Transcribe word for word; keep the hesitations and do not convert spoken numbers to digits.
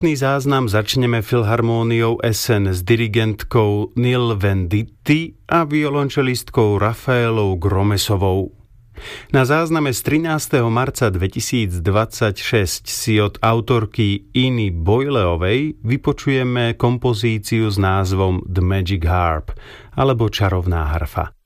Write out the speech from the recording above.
Dnešný záznam začneme filharmóniou Essen s dirigentkou Nil Venditti a violončelistkou Rafaelou Gromesovou. Na zázname z trinásteho marca dvetisícdvadsaťšesť si od autorky Iny Boyleovej vypočujeme kompozíciu s názvom The Magic Harp alebo Čarovná harfa.